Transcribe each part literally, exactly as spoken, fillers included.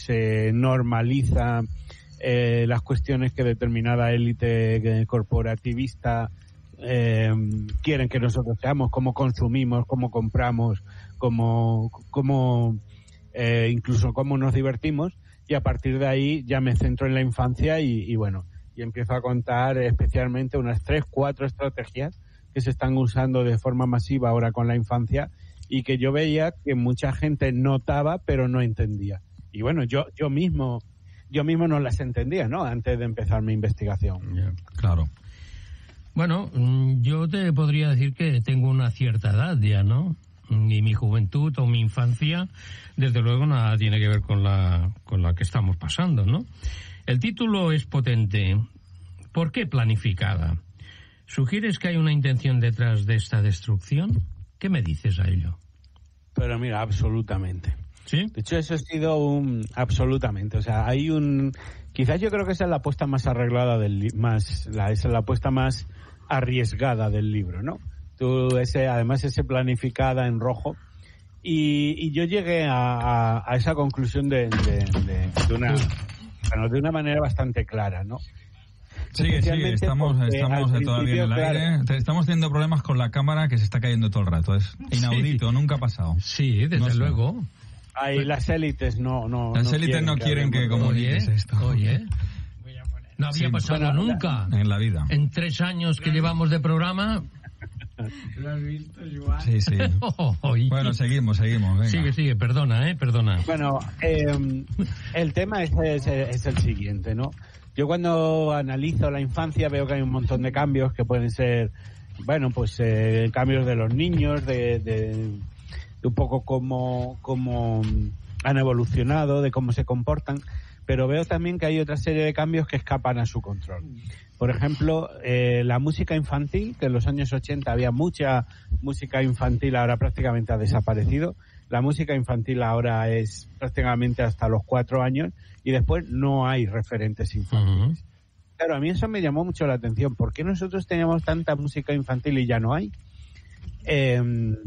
se normaliza eh, las cuestiones que determinada élite corporativista eh, quieren que nosotros seamos, cómo consumimos, cómo compramos, cómo, cómo eh, incluso cómo nos divertimos, y a partir de ahí ya me centro en la infancia y, y bueno, y empiezo a contar especialmente unas tres, cuatro estrategias que se están usando de forma masiva ahora con la infancia y que yo veía que mucha gente notaba pero no entendía. Y bueno, yo yo mismo yo mismo no las entendía, ¿no? Antes de empezar mi investigación. Yeah, claro. Bueno, yo te podría decir que tengo una cierta edad ya, ¿no? Ni mi juventud o mi infancia, desde luego, nada tiene que ver con la con la que estamos pasando, ¿no? El título es potente. ¿Por qué planificada? ¿Sugieres que hay una intención detrás de esta destrucción? ¿Qué me dices a ello? Pero mira, absolutamente. ¿Sí? De hecho, eso ha sido un... Absolutamente. O sea, hay un... Quizás yo creo que esa es la apuesta más arreglada del libro, más la, esa es la apuesta más arriesgada del libro, ¿no? Tú, ese, además, ese planificada en rojo. Y, y yo llegué a, a, a esa conclusión de, de, de, de una... Bueno, de una manera bastante clara, ¿no? Sigue, sigue, estamos, estamos todavía en el aire. Claro. Estamos teniendo problemas con la cámara que se está cayendo todo el rato. Es inaudito, sí. Nunca ha pasado. Sí, desde no luego. Ahí pues, las élites no, no. Las no élites no quieren que, que comuniques oye, esto. Oye. No había sí, pasado bueno, nunca. En la vida. En tres años que llevamos de programa. ¿Lo has visto, Joan? Sí, sí. Oh, oh, y... Bueno, seguimos, seguimos. Venga. Sigue, sigue, perdona, ¿eh? Perdona. Bueno, eh, el tema es, es, es el siguiente, ¿no? Yo cuando analizo la infancia veo que hay un montón de cambios que pueden ser, bueno, pues eh, cambios de los niños, de, de, de un poco cómo, cómo han evolucionado, de cómo se comportan, pero veo también que hay otra serie de cambios que escapan a su control. Por ejemplo, eh, la música infantil, que en los años ochenta había mucha música infantil, ahora prácticamente ha desaparecido. La música infantil ahora es prácticamente hasta los cuatro años y después no hay referentes infantiles. Uh-huh. Claro, a mí eso me llamó mucho la atención. ¿Por qué nosotros teníamos tanta música infantil y ya no hay? Eh,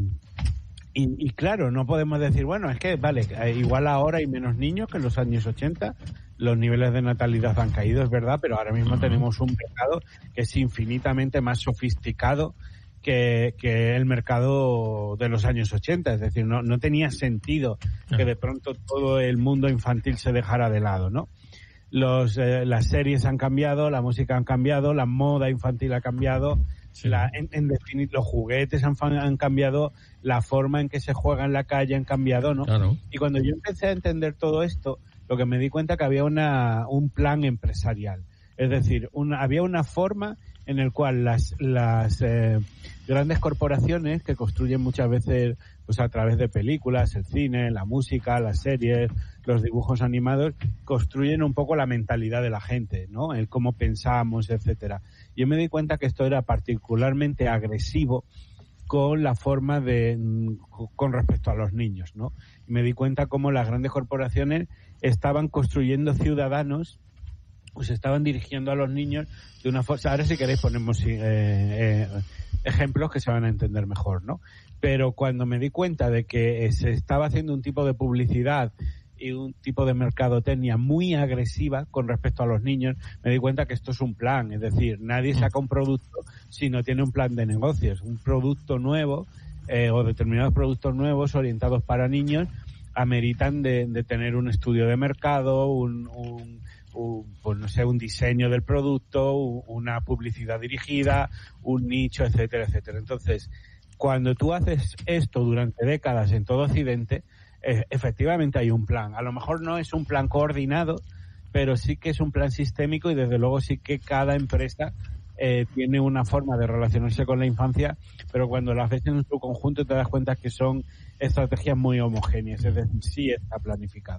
y, y claro, no podemos decir, bueno, es que, vale, igual ahora hay menos niños que en los años ochenta. Los niveles de natalidad han caído, es verdad, pero ahora mismo uh-huh. tenemos un mercado que es infinitamente más sofisticado que, que el mercado de los años ochenta. Es decir, no, no tenía sentido uh-huh. que de pronto todo el mundo infantil se dejara de lado, ¿no? Los, eh, las series han cambiado, la música han cambiado, la moda infantil ha cambiado, sí. la, en, en definir, los juguetes han, han cambiado, la forma en que se juega en la calle han cambiado, ¿no? Claro. Y cuando yo empecé a entender todo esto, lo que me di cuenta que había una un plan empresarial, es decir, una, había una forma en el cual las las eh, grandes corporaciones que construyen muchas veces pues a través de películas, el cine, la música, las series, los dibujos animados, construyen un poco la mentalidad de la gente, ¿no? El cómo pensamos, etcétera. Yo me di cuenta que esto era particularmente agresivo con la forma de con respecto a los niños, ¿no? Y me di cuenta cómo las grandes corporaciones estaban construyendo ciudadanos, pues estaban dirigiendo a los niños de una forma. Ahora si queréis ponemos eh, eh, ejemplos que se van a entender mejor, ¿no? Pero cuando me di cuenta de que se estaba haciendo un tipo de publicidad y un tipo de mercadotecnia muy agresiva con respecto a los niños, me di cuenta que esto es un plan, es decir, nadie saca un producto si no tiene un plan de negocios. Un producto nuevo eh, o determinados productos nuevos orientados para niños ameritan de, de tener un estudio de mercado, un, un, un pues no sé, un diseño del producto, una publicidad dirigida, un nicho, etcétera, etcétera. Entonces, cuando tú haces esto durante décadas en todo Occidente, eh, efectivamente hay un plan. A lo mejor no es un plan coordinado, pero sí que es un plan sistémico y desde luego sí que cada empresa eh, tiene una forma de relacionarse con la infancia, pero cuando lo haces en su conjunto te das cuenta que son estrategias muy homogéneas, es decir, sí está planificado.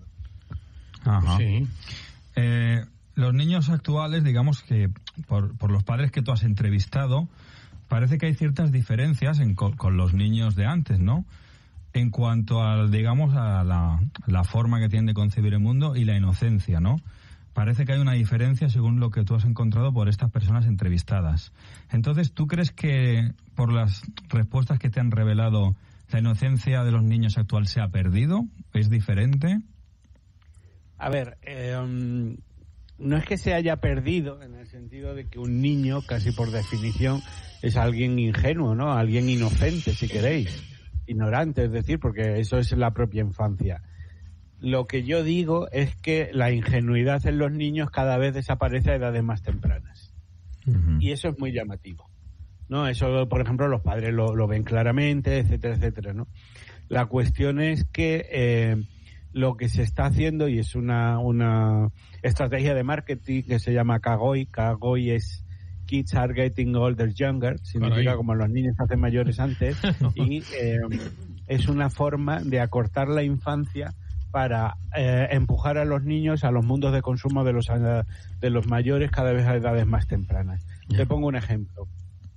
Ajá. Sí. Eh, los niños actuales, digamos que por, por los padres que tú has entrevistado, parece que hay ciertas diferencias en, con, con los niños de antes, ¿no? En cuanto a, digamos, a la, la forma que tienen de concebir el mundo y la inocencia, ¿no? Parece que hay una diferencia según lo que tú has encontrado por estas personas entrevistadas. Entonces, ¿tú crees que por las respuestas que te han revelado la inocencia de los niños actual se ha perdido? ¿Es diferente? A ver, eh, um, no es que se haya perdido en el sentido de que un niño, casi por definición, es alguien ingenuo, ¿no? Alguien inocente, si queréis. Ignorante, es decir, porque eso es la propia infancia. Lo que yo digo es que la ingenuidad en los niños cada vez desaparece a edades más tempranas. Uh-huh. Y eso es muy llamativo, ¿no? Eso, por ejemplo, los padres lo, lo ven claramente, etcétera, etcétera, ¿no? La cuestión es que eh, lo que se está haciendo, y es una, una estrategia de marketing que se llama Kagoi, Kagoi es Kids are getting older younger, significa como los niños se hacen mayores antes, y eh, es una forma de acortar la infancia para eh, empujar a los niños a los mundos de consumo de los de los mayores cada vez a edades más tempranas. Yeah. Te pongo un ejemplo.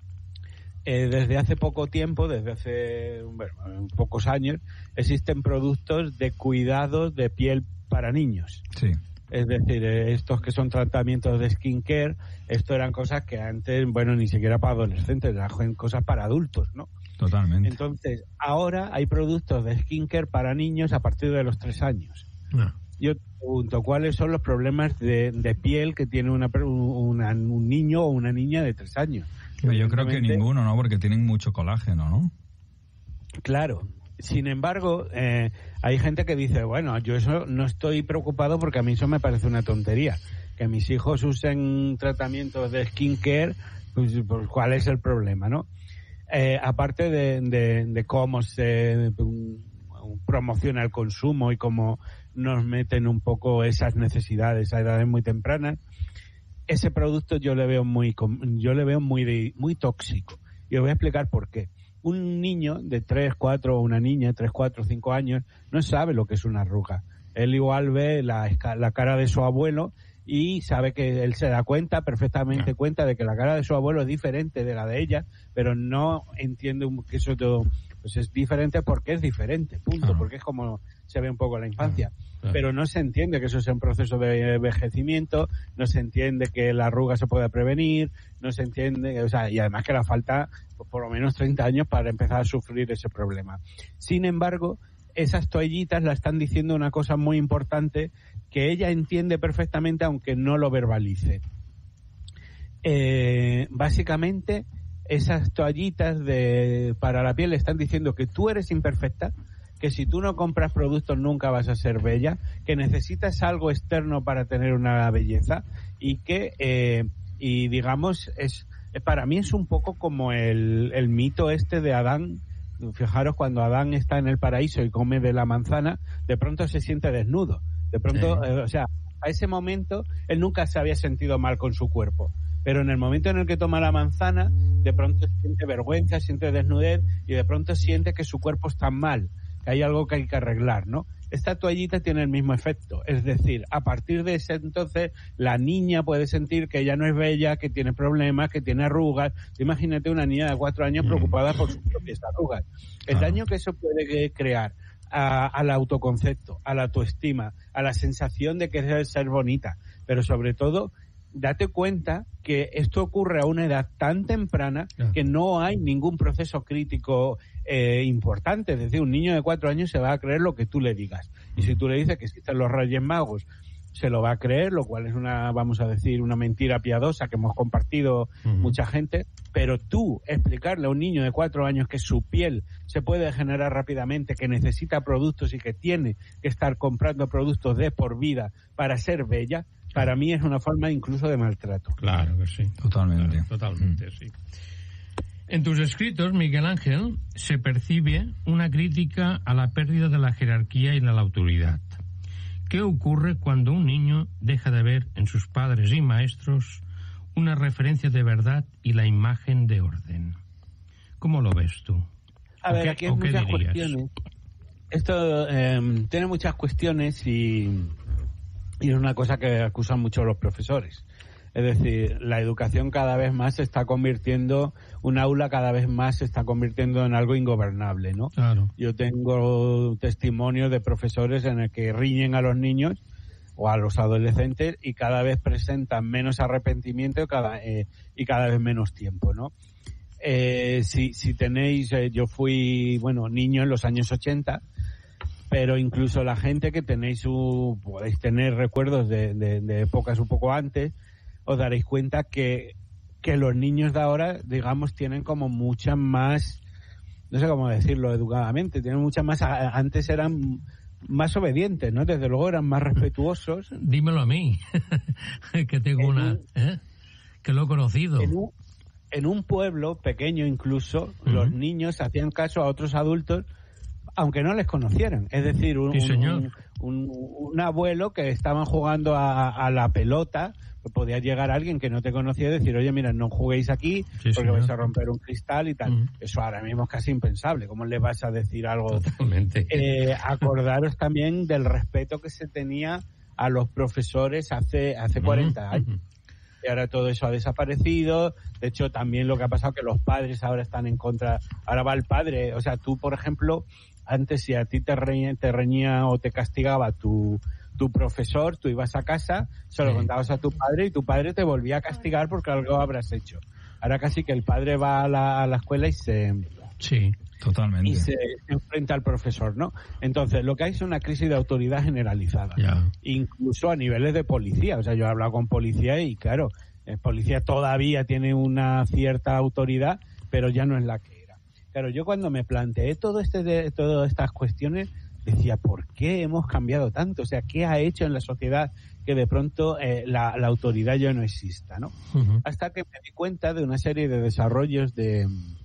Eh, desde hace poco tiempo, desde hace bueno, pocos años, existen productos de cuidado de piel para niños. Sí. Es decir, eh, estos que son tratamientos de skincare, esto eran cosas que antes, bueno, ni siquiera para adolescentes, eran cosas para adultos, ¿no? Totalmente. Entonces, ahora hay productos de skincare para niños a partir de los tres años. No. Yo te pregunto, ¿cuáles son los problemas de, de piel que tiene una, una, un niño o una niña de tres años? Yo creo que ninguno, ¿no? Porque tienen mucho colágeno, ¿no? Claro. Sin embargo, eh, hay gente que dice, bueno, yo eso no estoy preocupado porque a mí eso me parece una tontería. Que mis hijos usen tratamientos de skincare, pues, pues ¿cuál es el problema, no? Eh, aparte de, de, de cómo se um, promociona el consumo y cómo nos meten un poco esas necesidades a edades muy tempranas, ese producto yo le veo muy yo le veo muy muy tóxico. Y os voy a explicar por qué. Un niño de tres, cuatro, o una niña de tres, cuatro, cinco años no sabe lo que es una arruga. Él igual ve la, la cara de su abuelo y sabe que él se da cuenta, perfectamente cuenta de que la cara de su abuelo es diferente de la de ella, pero no entiende que eso todo, pues es diferente porque es diferente, punto, porque es como se ve un poco en la infancia. Pero no se entiende que eso sea un proceso de envejecimiento, no se entiende que la arruga se pueda prevenir, no se entiende, o sea, y además que le falta pues, por lo menos treinta años para empezar a sufrir ese problema. Sin embargo, esas toallitas la están diciendo una cosa muy importante que ella entiende perfectamente aunque no lo verbalice. Eh, básicamente, esas toallitas de para la piel le están diciendo que tú eres imperfecta, que si tú no compras productos nunca vas a ser bella, que necesitas algo externo para tener una belleza y que, eh, y digamos, es para mí es un poco como el, el mito este de Adán. Fijaros, cuando Adán está en el paraíso y come de la manzana, de pronto se siente desnudo. De pronto, sí. eh, o sea, a ese momento él nunca se había sentido mal con su cuerpo. Pero en el momento en el que toma la manzana, de pronto siente vergüenza, siente desnudez y de pronto siente que su cuerpo está mal, que hay algo que hay que arreglar, ¿no? Esta toallita tiene el mismo efecto, es decir, a partir de ese entonces la niña puede sentir que ella no es bella, que tiene problemas, que tiene arrugas. Imagínate una niña de cuatro años preocupada por sus propias arrugas. El ah. daño que eso puede crear a, al autoconcepto, a la autoestima, a la sensación de querer ser bonita, pero sobre todo date cuenta que esto ocurre a una edad tan temprana que no hay ningún proceso crítico eh, importante. Es decir, un niño de cuatro años se va a creer lo que tú le digas. Y si tú le dices que existen los Reyes Magos, se lo va a creer, lo cual es una, vamos a decir, una mentira piadosa que hemos compartido uh-huh. mucha gente. Pero tú explicarle a un niño de cuatro años que su piel se puede degenerar rápidamente, que necesita productos y que tiene que estar comprando productos de por vida para ser bella, para mí es una forma incluso de maltrato. Claro que sí. Totalmente. Claro, totalmente, mm. sí. En tus escritos, Miguel Ángel, se percibe una crítica a la pérdida de la jerarquía y de la autoridad. ¿Qué ocurre cuando un niño deja de ver en sus padres y maestros una referencia de verdad y la imagen de orden? ¿Cómo lo ves tú? A ver, aquí hay muchas cuestiones. Esto eh, tiene muchas cuestiones y... Y es una cosa que acusan mucho los profesores. Es decir, la educación cada vez más se está convirtiendo, un aula cada vez más se está convirtiendo en algo ingobernable, ¿no? Claro. Yo tengo testimonios de profesores en el que riñen a los niños o a los adolescentes y cada vez presentan menos arrepentimiento y cada, eh, y cada vez menos tiempo, ¿no? Eh, si, si tenéis, eh, yo fui, bueno, niño en los años ochenta. pero incluso la gente que tenéis, su, podéis tener recuerdos de, de, de épocas un poco antes, os daréis cuenta que, que los niños de ahora, digamos, tienen como mucha más, no sé cómo decirlo educadamente, tienen mucha más, antes eran más obedientes, ¿no? Desde luego eran más respetuosos. Dímelo a mí, que tengo en una, un, ¿eh? que lo he conocido. En un, en un pueblo pequeño incluso, uh-huh. los niños hacían caso a otros adultos, aunque no les conocieran. Es decir, un, sí, un, un, un abuelo que estaban jugando a, a la pelota, pues podía llegar alguien que no te conocía y decir, oye, mira, no juguéis aquí sí, porque señor. vais a romper un cristal y tal. Uh-huh. Eso ahora mismo es casi impensable. ¿Cómo le vas a decir algo? Totalmente. Eh, acordaros también del respeto que se tenía a los profesores hace, hace cuarenta uh-huh. años. Y ahora todo eso ha desaparecido. De hecho, también lo que ha pasado es que los padres ahora están en contra. Ahora va el padre. O sea, tú, por ejemplo, antes si a ti te reñía, te reñía o te castigaba tu, tu profesor, tú ibas a casa, se lo sí. contabas a tu padre y tu padre te volvía a castigar porque algo habrás hecho. Ahora casi que el padre va a la, a la escuela y se... Sí, totalmente. Y se enfrenta al profesor, ¿no? Entonces, lo que hay es una crisis de autoridad generalizada. Yeah. Incluso a niveles de policía. O sea, yo he hablado con policía y, claro, el policía todavía tiene una cierta autoridad, pero ya no es la que era. Claro, yo cuando me planteé todo este de, todas estas cuestiones, decía, ¿por qué hemos cambiado tanto? O sea, ¿qué ha hecho en la sociedad que de pronto eh, la, la autoridad ya no exista, ¿no? Uh-huh. Hasta que me di cuenta de una serie de desarrollos de...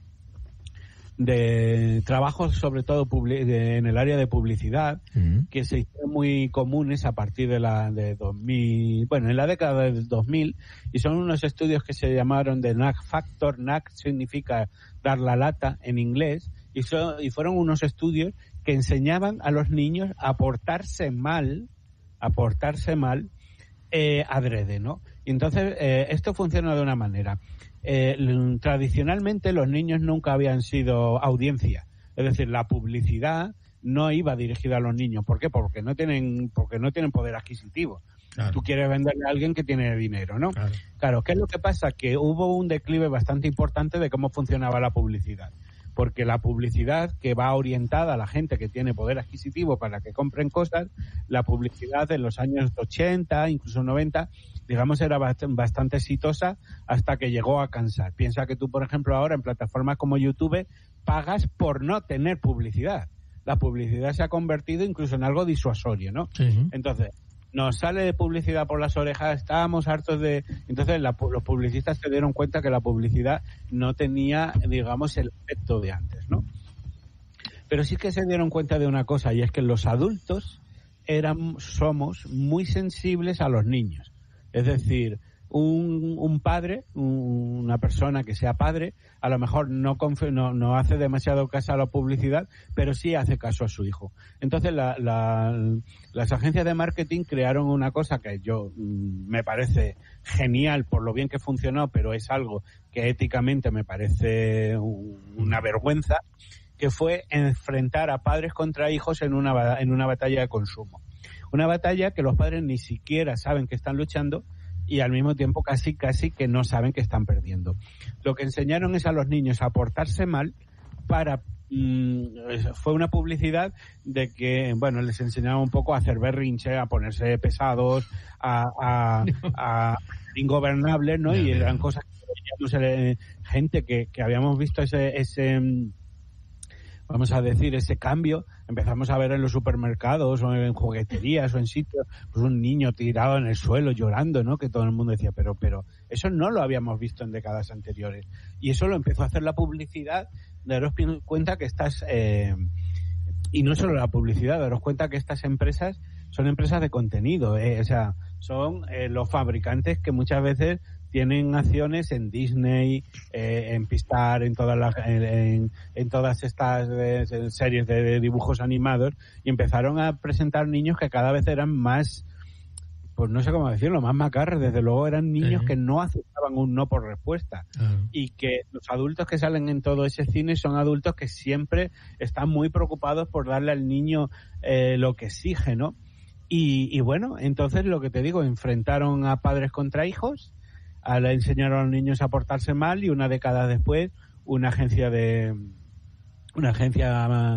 de trabajos sobre todo publi- de, en el área de publicidad uh-huh. que se hicieron muy comunes a partir de la de dos mil, bueno, en la década del dos mil, y son unos estudios que se llamaron de N A C Factor. N A C significa dar la lata en inglés, y, so, y fueron unos estudios que enseñaban a los niños a portarse mal, a portarse mal eh, adrede, ¿no? Y entonces eh, esto funciona de una manera. Eh, tradicionalmente los niños nunca habían sido audiencia, es decir, la publicidad no iba dirigida a los niños. ¿Por qué? Porque no tienen, porque no tienen poder adquisitivo. Claro. Tú quieres venderle a alguien que tiene dinero, ¿no? Claro. Claro, ¿qué es lo que pasa? Que hubo un declive bastante importante de cómo funcionaba la publicidad. Porque la publicidad que va orientada a la gente que tiene poder adquisitivo para que compren cosas, la publicidad de los años ochenta, incluso noventa, digamos, era bastante exitosa hasta que llegó a cansar. Piensa que tú, por ejemplo, ahora en plataformas como YouTube pagas por no tener publicidad. La publicidad se ha convertido incluso en algo disuasorio, ¿no? Sí. Entonces, nos sale de publicidad por las orejas, estábamos hartos de... Entonces la, los publicistas se dieron cuenta que la publicidad no tenía, digamos, el efecto de antes, ¿no? Pero sí que se dieron cuenta de una cosa, y es que los adultos eran, somos muy sensibles a los niños. Es decir, un, un padre, un, una persona que sea padre, a lo mejor no, conf- no, no hace demasiado caso a la publicidad, pero sí hace caso a su hijo. Entonces la, la, las agencias de marketing crearon una cosa que yo mm, me parece genial por lo bien que funcionó, pero es algo que éticamente me parece un, una vergüenza, que fue enfrentar a padres contra hijos en una, en una batalla de consumo. Una batalla que los padres ni siquiera saben que están luchando, y al mismo tiempo casi casi que no saben que están perdiendo. Lo que enseñaron es a los niños a portarse mal para... Mmm, fue una publicidad de que, bueno, les enseñaba un poco a hacer berrinche, a ponerse pesados, a, a, a ingobernables, ¿no? Y eran cosas que veíamos, gente que, que habíamos visto ese... ese vamos a decir, ese cambio, empezamos a ver en los supermercados o en jugueterías o en sitios, pues un niño tirado en el suelo llorando, ¿no? Que todo el mundo decía, pero pero eso no lo habíamos visto en décadas anteriores. Y eso lo empezó a hacer la publicidad. Daros cuenta que estas, eh, y no solo la publicidad, daros cuenta que estas empresas son empresas de contenido, eh, o sea, son eh, los fabricantes que muchas veces tienen acciones en Disney, eh, en Pistar, en todas las, en, en todas estas eh, series de dibujos animados, y empezaron a presentar niños que cada vez eran más, pues no sé cómo decirlo, más macarres. Desde luego eran niños sí. que no aceptaban un no por respuesta. Uh-huh. Y que los adultos que salen en todo ese cine son adultos que siempre están muy preocupados por darle al niño eh, lo que exige, ¿no? Y, y bueno, entonces lo que te digo, enfrentaron a padres contra hijos, a, le enseñaron a los niños a portarse mal, y una década después una agencia de una agencia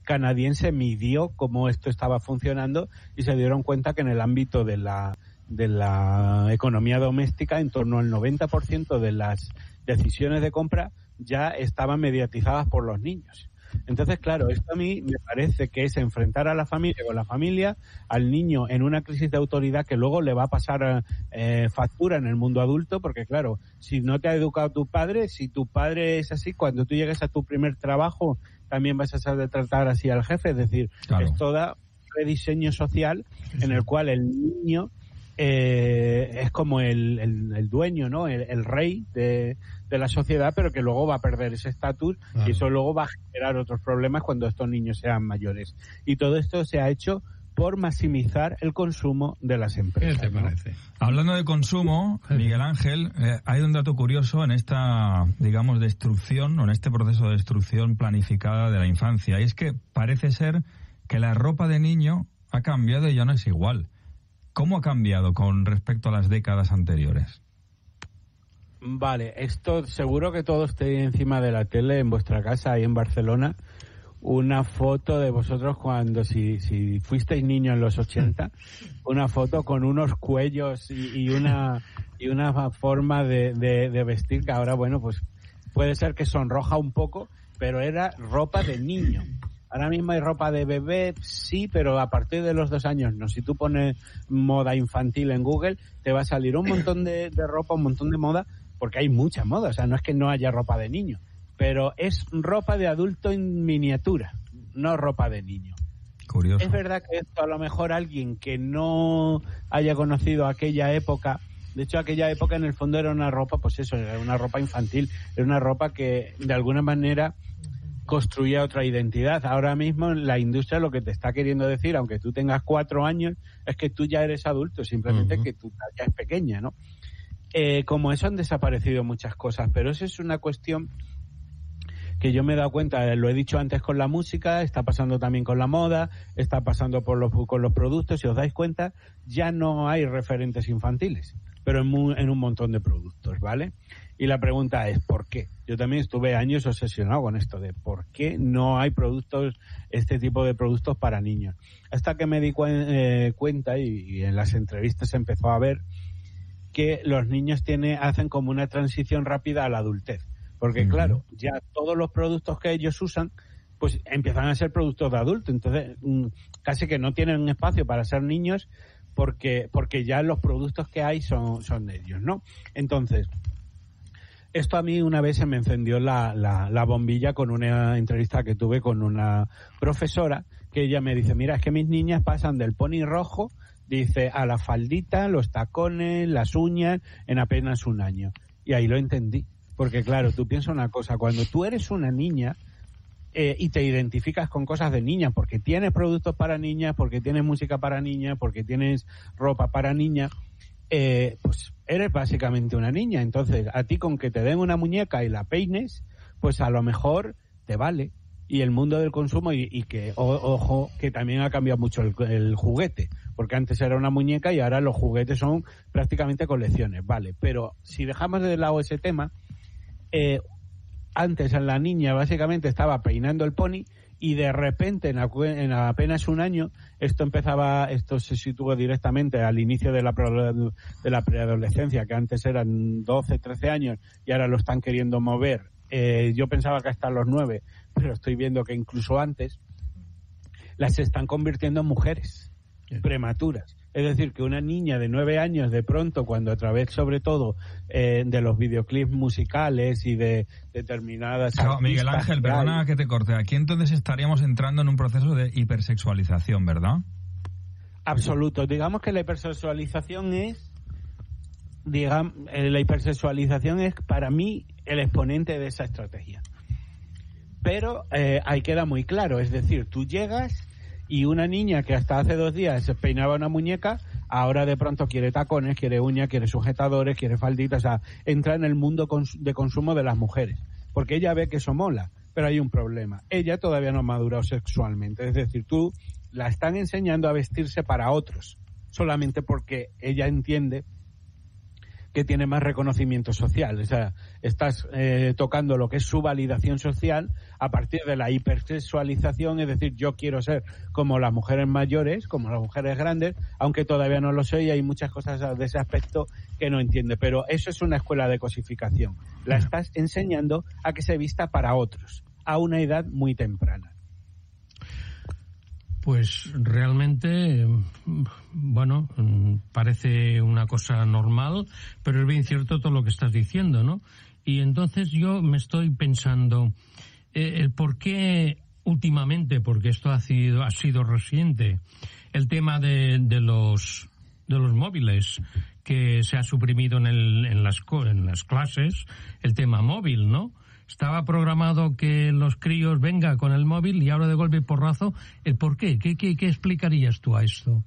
canadiense midió cómo esto estaba funcionando y se dieron cuenta que en el ámbito de la de la economía doméstica, en torno al noventa por ciento de las decisiones de compra ya estaban mediatizadas por los niños. Entonces, claro, esto a mí me parece que es enfrentar a la familia con la familia, al niño en una crisis de autoridad que luego le va a pasar eh, factura en el mundo adulto, porque claro, si no te ha educado tu padre, si tu padre es así, cuando tú llegues a tu primer trabajo también vas a saber tratar así al jefe, es decir, claro. Es todo un rediseño social en el cual el niño eh, es como el, el, el dueño, ¿no? El, el rey de, de la sociedad, pero que luego va a perder ese estatus claro. Y eso luego va a generar otros problemas cuando estos niños sean mayores. Y todo esto se ha hecho por maximizar el consumo de las empresas. ¿Qué te parece? ¿No? Hablando de consumo, Miguel Ángel, eh, hay un dato curioso en esta, digamos, destrucción, o en este proceso de destrucción planificada de la infancia, y es que parece ser que la ropa de niño ha cambiado y ya no es igual. ¿Cómo ha cambiado con respecto a las décadas anteriores? Vale, esto seguro que todos tenéis encima de la tele en vuestra casa, ahí en Barcelona, una foto de vosotros cuando, si, si fuisteis niños en los ochenta, una foto con unos cuellos y, y una y una forma de, de, de vestir que ahora, bueno, pues puede ser que sonroja un poco, pero era ropa de niño. Ahora mismo hay ropa de bebé, sí, pero a partir de los dos años no. Si tú pones moda infantil en Google, te va a salir un montón de, de ropa, un montón de moda, porque hay mucha moda. O sea, no es que no haya ropa de niño, pero es ropa de adulto en miniatura, no ropa de niño. Curioso. Es verdad que esto a lo mejor alguien que no haya conocido aquella época, de hecho aquella época en el fondo era una ropa, pues eso, era una ropa infantil, era una ropa que de alguna manera construía otra identidad. Ahora mismo la industria lo que te está queriendo decir, aunque tú tengas cuatro años, es que tú ya eres adulto, simplemente uh-huh. que tu talla es pequeña, ¿no? Eh, como eso han desaparecido muchas cosas, pero eso es una cuestión que yo me he dado cuenta, lo he dicho antes con la música, está pasando también con la moda, está pasando por los, con los productos. Si os dais cuenta, ya no hay referentes infantiles, pero en, mu, en un montón de productos, ¿vale? Y la pregunta es, ¿por qué? Yo también estuve años obsesionado con esto de por qué no hay productos, este tipo de productos para niños. Hasta que me di cu- eh, cuenta y, y en las entrevistas se empezó a ver que los niños tiene, hacen como una transición rápida a la adultez. Porque uh-huh. claro, ya todos los productos que ellos usan, pues empiezan a ser productos de adulto. Entonces, mm, casi que no tienen espacio para ser niños porque, porque ya los productos que hay son, son de ellos, ¿no? Entonces, esto a mí una vez se me encendió la, la, la bombilla con una entrevista que tuve con una profesora que ella me dice, mira, es que mis niñas pasan del pony rojo, dice, a la faldita, los tacones, las uñas, en apenas un año. Y ahí lo entendí. Porque claro, tú piensas una cosa, cuando tú eres una niña eh, y te identificas con cosas de niña, porque tienes productos para niñas, porque tienes música para niñas, porque tienes ropa para niñas, eh, pues eres básicamente una niña. Entonces, a ti con que te den una muñeca y la peines, pues a lo mejor te vale. Y el mundo del consumo, y, y que, o, ojo, que también ha cambiado mucho el, el juguete, porque antes era una muñeca y ahora los juguetes son prácticamente colecciones, vale. Pero si dejamos de lado ese tema, eh, antes la niña básicamente estaba peinando el pony y de repente en, en apenas un año esto empezaba, esto se situó directamente al inicio de la, de la preadolescencia, que antes eran doce, trece años y ahora lo están queriendo mover. Eh, yo pensaba que hasta los nueve, pero estoy viendo que incluso antes las están convirtiendo en mujeres Bien. prematuras. Es decir, que una niña de nueve años de pronto, cuando a través sobre todo eh, de los videoclips musicales y de determinadas... Claro, Miguel Ángel, perdona que te corte. Aquí entonces estaríamos entrando en un proceso de hipersexualización, ¿verdad? Absoluto. Digamos que la hipersexualización es... Digamos, la hipersexualización es para mí el exponente de esa estrategia. Pero eh, ahí queda muy claro. Es decir, tú llegas... Y una niña que hasta hace dos días se peinaba una muñeca, ahora de pronto quiere tacones, quiere uñas, quiere sujetadores, quiere falditas, o sea, entra en el mundo de consumo de las mujeres. Porque ella ve que eso mola, pero hay un problema. Ella todavía no ha madurado sexualmente. Es decir, tú la están enseñando a vestirse para otros, solamente porque ella entiende que tiene más reconocimiento social. O sea, estás eh, tocando lo que es su validación social a partir de la hipersexualización, es decir, yo quiero ser como las mujeres mayores, como las mujeres grandes, aunque todavía no lo soy y hay muchas cosas de ese aspecto que no entiende. Pero eso es una escuela de cosificación. La estás enseñando a que se vista para otros, a una edad muy temprana. Pues realmente, bueno, parece una cosa normal, pero es bien cierto todo lo que estás diciendo, ¿no? Y entonces yo me estoy pensando, eh, el por qué últimamente, porque esto ha sido, ha sido reciente, el tema de, de los de los móviles, que se ha suprimido en, el, en, las, en las clases, el tema móvil, ¿no? Estaba programado que los críos venga con el móvil y ahora de golpe y porrazo, ¿el por qué? ¿Qué, qué, qué explicarías tú a esto?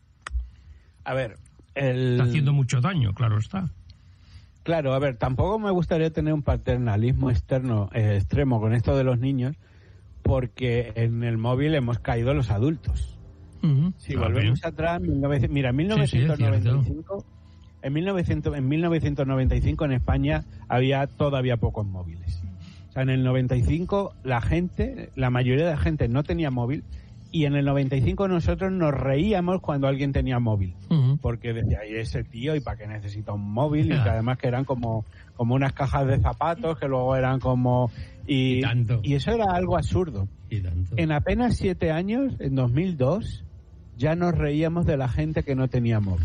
A ver, el... Está haciendo mucho daño, claro está. Claro, a ver, tampoco me gustaría tener un paternalismo externo eh, extremo con esto de los niños, porque en el móvil hemos caído los adultos. Uh-huh. Si ah, volvemos bien. atrás, mira, en mil novecientos noventa y cinco... Sí, sí, en, mil novecientos, en mil novecientos noventa y cinco en España había todavía pocos móviles. O sea, en el noventa y cinco la gente, la mayoría de la gente no tenía móvil, y en el noventa y cinco nosotros nos reíamos cuando alguien tenía móvil. Uh-huh. Porque decía, ¿y ese tío? ¿Y para qué necesita un móvil? Yeah. Y que además que eran como, como unas cajas de zapatos, que luego eran como... Y, y, tanto. Y eso era algo absurdo. Y tanto. En apenas siete años, en dos mil dos, ya nos reíamos de la gente que no tenía móvil.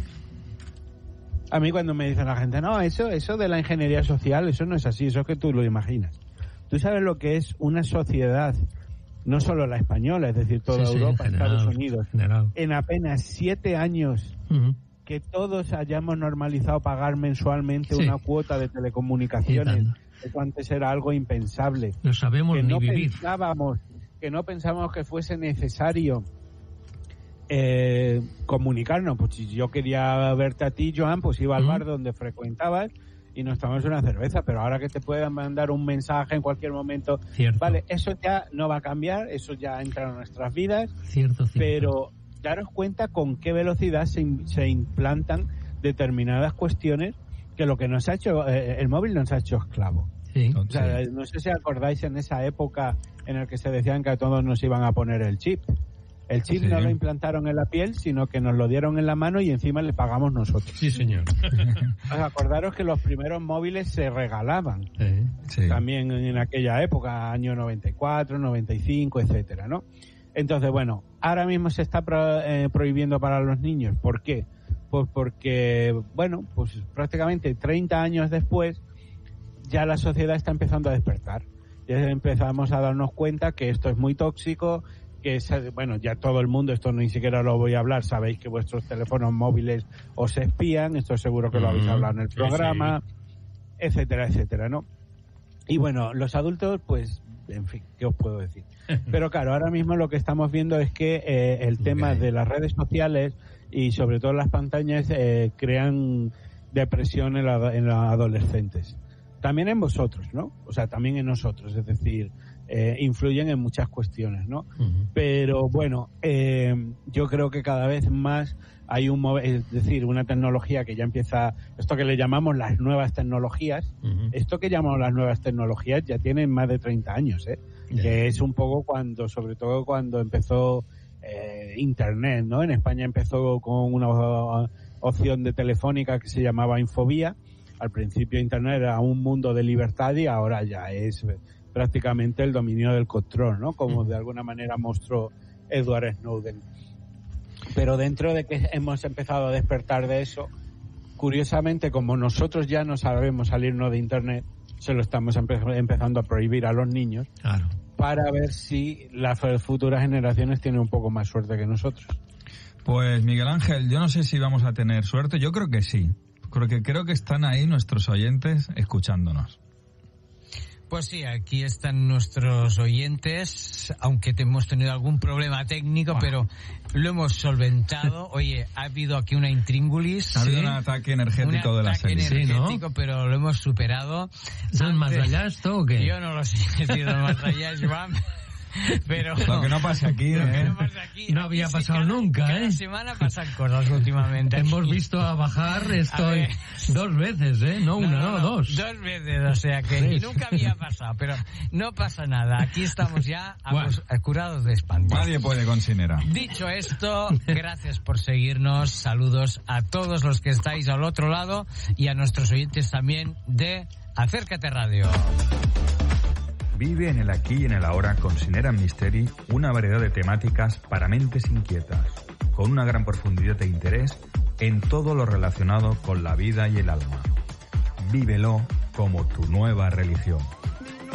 A mí cuando me dice la gente, no, eso, eso de la ingeniería social, eso no es así, eso es que tú lo imaginas. Tú sabes lo que es una sociedad, no solo la española, es decir, toda sí, Europa, sí, general, Estados Unidos, general. En apenas siete años, uh-huh. que todos hayamos normalizado pagar mensualmente sí. una cuota de telecomunicaciones. Eso antes era algo impensable. No sabemos que ni no vivir. Pensábamos, que no pensábamos que fuese necesario eh, comunicarnos. Pues si yo quería verte a ti, Joan, pues iba al uh-huh. bar donde frecuentabas y nos tomamos una cerveza, pero ahora que te puedan mandar un mensaje en cualquier momento, cierto. Vale, eso ya no va a cambiar, eso ya entra en nuestras vidas, cierto, cierto. Pero daros cuenta con qué velocidad se, se implantan determinadas cuestiones que lo que nos ha hecho, eh, el móvil nos ha hecho esclavos. Sí. O sea, no sé si acordáis en esa época en la que se decían que a todos nos iban a poner el chip. El chip sí. no lo implantaron en la piel, sino que nos lo dieron en la mano y encima le pagamos nosotros. Sí, señor. Acordaros que los primeros móviles se regalaban. Sí. Sí. También en aquella época, año noventa y cuatro, noventa y cinco, etcétera, ¿no? Entonces, bueno, ahora mismo se está pro, eh, prohibiendo para los niños. ¿Por qué? Pues porque, bueno, pues prácticamente treinta años después ya la sociedad está empezando a despertar. Ya empezamos a darnos cuenta que esto es muy tóxico, que es, bueno, ya todo el mundo, esto ni siquiera lo voy a hablar, sabéis que vuestros teléfonos móviles os espían, esto seguro que lo habéis hablado en el programa, sí, sí. etcétera, etcétera, ¿no? Y bueno, los adultos, pues, en fin, ¿qué os puedo decir? Pero claro, ahora mismo lo que estamos viendo es que eh, el tema okay. de las redes sociales y sobre todo las pantallas eh, crean depresión en, la, en los adolescentes. También en vosotros, ¿no? O sea, también en nosotros, es decir, eh, influyen en muchas cuestiones, ¿no? Uh-huh. Pero bueno, eh, yo creo que cada vez más hay un, es decir, una tecnología que ya empieza, esto que le llamamos las nuevas tecnologías, uh-huh. esto que llamamos las nuevas tecnologías ya tienen más de treinta años, ¿eh? Yeah. Que es un poco cuando, sobre todo cuando empezó eh, Internet, ¿no? En España empezó con una opción de telefónica que se llamaba Infobía. Al principio Internet era un mundo de libertad y ahora ya es prácticamente el dominio del control, ¿no? Como de alguna manera mostró Edward Snowden. Pero dentro de que hemos empezado a despertar de eso, curiosamente, como nosotros ya no sabemos salirnos de Internet, se lo estamos empe- empezando a prohibir a los niños, claro, para ver si las futuras generaciones tienen un poco más suerte que nosotros. Pues Miguel Ángel, yo no sé si vamos a tener suerte, yo creo que sí. Porque creo que están ahí nuestros oyentes escuchándonos. Pues sí, aquí están nuestros oyentes, aunque hemos tenido algún problema técnico, oh. pero lo hemos solventado. Oye, ha habido aquí una intríngulis. Ha habido ¿sí? un ataque energético un de la serie. Un ataque energético, ¿sí, no? pero lo hemos superado. ¿Es más allá esto o qué? Yo no lo sé, he sido más allá, Joan. Pero lo que no pase aquí, ¿eh? no, pasa aquí, no aquí había sí, pasado cada, nunca, cada ¿eh? Cada semana pasan cosas últimamente. Hemos aquí. visto a bajar estoy a dos veces, ¿eh? No una, no, no, no, dos. Dos veces, o sea que y nunca había pasado, pero no pasa nada. Aquí estamos ya a bueno. los, curados de espanto. Nadie puede con Sinera. Dicho esto, gracias por seguirnos. Saludos a todos los que estáis al otro lado y a nuestros oyentes también de Acércate Radio. Vive en el aquí y en el ahora con Sinera Misteri una variedad de temáticas para mentes inquietas, con una gran profundidad e interés en todo lo relacionado con la vida y el alma. Vívelo como tu nueva religión.